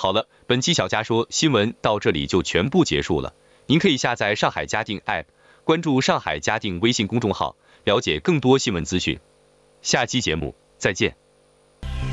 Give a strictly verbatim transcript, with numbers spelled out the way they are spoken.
好了，本期小佳说新闻到这里就全部结束了。您可以下载上海嘉定 App， 关注上海嘉定微信公众号，了解更多新闻资讯。下期节目再见。